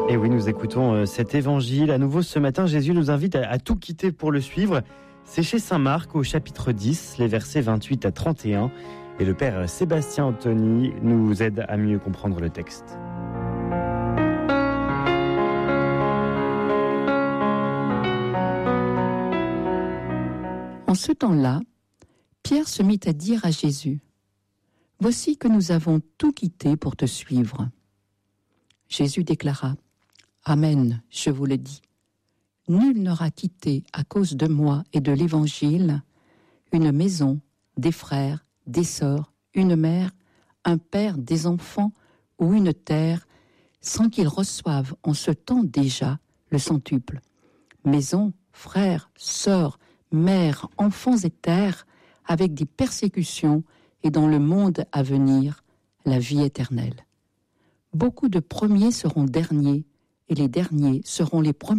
Et oui, nous écoutons cet évangile. À nouveau, ce matin, Jésus nous invite à tout quitter pour le suivre. C'est chez Saint Marc, au chapitre 10, les versets 28 à 31. Et le Père Sébastien Anthony nous aide à mieux comprendre le texte. En ce temps-là, Pierre se mit à dire à Jésus : « Voici que nous avons tout quitté pour te suivre. » Jésus déclara : « Amen, je vous le dis. Nul n'aura quitté à cause de moi et de l'Évangile une maison, des frères, des sœurs, une mère, un père, des enfants ou une terre, sans qu'il reçoive en ce temps déjà le centuple. Maison, frères, sœurs, mères, enfants et terres, avec des persécutions et dans le monde à venir, la vie éternelle. Beaucoup de premiers seront derniers et les derniers seront les premiers. »